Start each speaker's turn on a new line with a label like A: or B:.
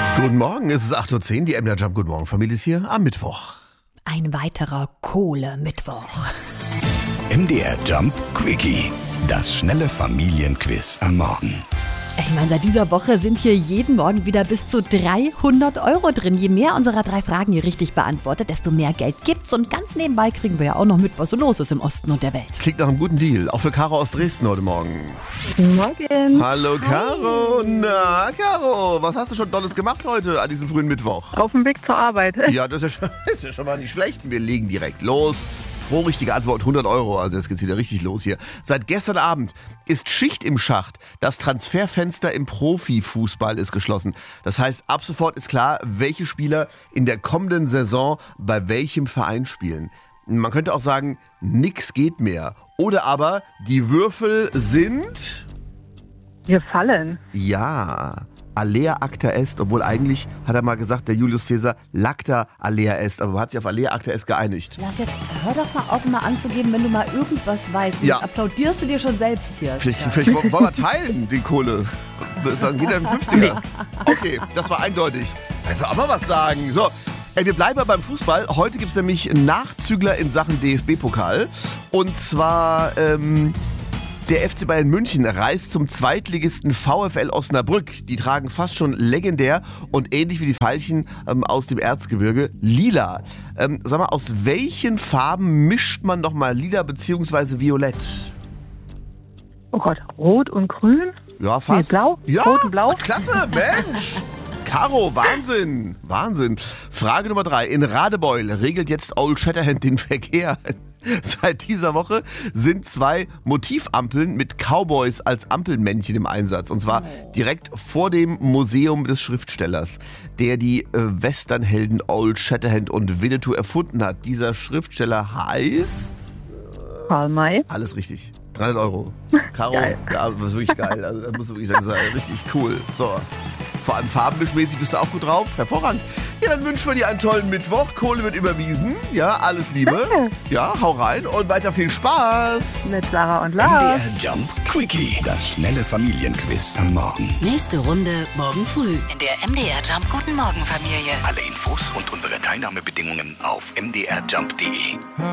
A: Guten Morgen, es ist 8:10 Uhr, die MDR Jump. Guten Morgen, Familie ist hier am Mittwoch.
B: Ein weiterer Kohle-Mittwoch.
C: MDR Jump Quickie, das schnelle Familienquiz am Morgen.
B: Ich meine, seit dieser Woche sind hier jeden Morgen wieder bis zu 300 € drin. Je mehr unserer 3 Fragen ihr richtig beantwortet, desto mehr Geld gibt's. Und ganz nebenbei kriegen wir ja auch noch mit, was so los ist im Osten und der Welt.
A: Klingt nach einem guten Deal, auch für Caro aus Dresden heute Morgen.
D: Guten Morgen.
A: Hallo Caro, na Caro, was hast du schon Tolles gemacht heute an diesem frühen Mittwoch?
D: Auf dem Weg zur Arbeit.
A: Ja, das ist ja schon mal nicht schlecht. Wir legen direkt los. Pro richtige Antwort 100 €, also jetzt geht's wieder richtig los hier. Seit gestern Abend ist Schicht im Schacht. Das Transferfenster im Profifußball ist geschlossen. Das heißt, ab sofort ist klar, welche Spieler in der kommenden Saison bei welchem Verein spielen. Man könnte auch sagen, nix geht mehr. Oder aber, die Würfel sind...
D: Wir fallen.
A: Ja, alea acta est, obwohl eigentlich hat er mal gesagt, der Julius Caesar, lacta alea est, aber man hat sich auf alea acta est geeinigt.
B: Lass jetzt, hör doch mal auf, mal anzugeben, wenn du mal irgendwas weißt.
A: Ja.
B: Jetzt applaudierst du dir schon selbst hier.
A: Vielleicht wollen wir teilen, die Kohle. Dann geht er im 50er. Okay, das war eindeutig. Ich will auch mal was sagen. So, wir bleiben mal beim Fußball. Heute gibt es nämlich Nachzügler in Sachen DFB-Pokal. Und zwar... Der FC Bayern München reist zum Zweitligisten VfL Osnabrück. Die tragen fast schon legendär und ähnlich wie die Veilchen aus dem Erzgebirge lila. Sag mal, aus welchen Farben mischt man nochmal lila bzw. violett?
D: Oh Gott, rot und grün?
A: Ja, fast.
D: Nee, blau?
A: Ja,
D: Rot und blau?
A: Klasse, Mensch. Caro, Wahnsinn. Wahnsinn. Frage Nummer 3. In Radebeul regelt jetzt Old Shatterhand den Verkehr. Seit dieser Woche sind 2 Motivampeln mit Cowboys als Ampelmännchen im Einsatz. Und zwar direkt vor dem Museum des Schriftstellers, der die Westernhelden Old Shatterhand und Winnetou erfunden hat. Dieser Schriftsteller heißt...
D: Karl May.
A: Alles richtig. 300 €. Caro,
D: Geil.
A: ja, das ist wirklich geil. Also, das musst du wirklich sagen, das ist richtig cool. So. Vor allem farbenmischmäßig bist du auch gut drauf. Hervorragend. Ja, dann wünschen wir dir einen tollen Mittwoch. Kohle wird überwiesen. Ja, alles Liebe. Ja, hau rein und weiter viel Spaß.
D: Mit Sarah und Lars.
C: MDR Jump Quickie, das schnelle Familienquiz am Morgen.
E: Nächste Runde morgen früh in der MDR Jump Guten Morgen Familie.
C: Alle Infos und unsere Teilnahmebedingungen auf mdrjump.de.